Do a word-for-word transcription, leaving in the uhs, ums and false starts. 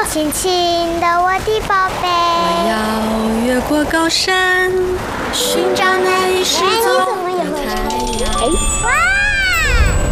轻轻的我的宝贝， 我要越过高山，寻